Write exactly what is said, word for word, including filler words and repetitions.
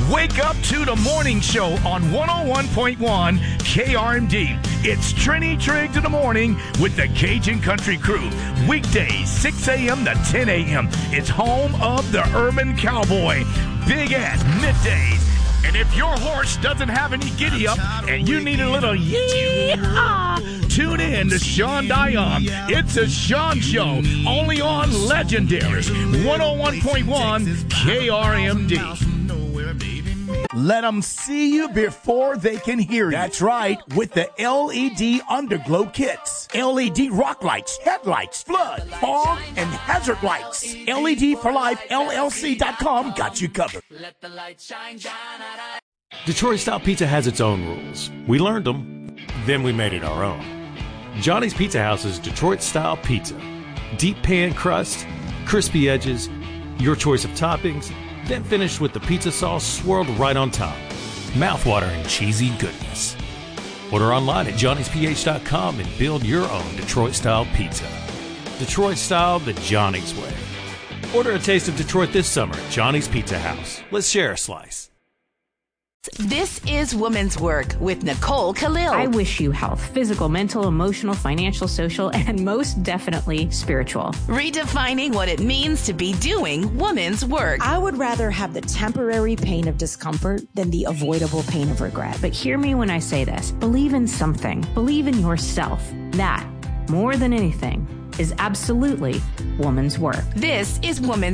Wake up to the morning show on one oh one point one K R M D. It's Trini Triggs in the morning with the Cajun Country Crew. Weekdays, six a.m. to ten a.m. It's home of the Urban Cowboy. Big ass middays. And if your horse doesn't have any giddy up and you need a little yee-haw, tune in to Sean Dion. It's a Sean Show, only on Legendary one oh one point one K R M D. Let them see you before they can hear you. That's right, with the L E D Underglow kits. L E D rock lights, headlights, flood, fog, and hazard lights. L E D for Life L L C dot com got you covered. Let the light shine, shine. Detroit Style Pizza has its own rules. We learned them, then we made it our own. Johnny's Pizza House is Detroit Style Pizza. Deep pan crust, crispy edges, your choice of toppings, then finished with the pizza sauce swirled right on top. Mouthwatering cheesy goodness. Order online at johnny's p h dot com and build your own Detroit-style pizza. Detroit style the Johnny's way. Order a taste of Detroit this summer at Johnny's Pizza House. Let's share a slice. This is Woman's Work with Nicole Khalil. I wish you health, physical, mental, emotional, financial, social, and most definitely spiritual. Redefining what it means to be doing woman's work. I would rather have the temporary pain of discomfort than the avoidable pain of regret. But hear me when I say this. Believe in something. Believe in yourself. That, more than anything, is absolutely woman's work. This is Woman's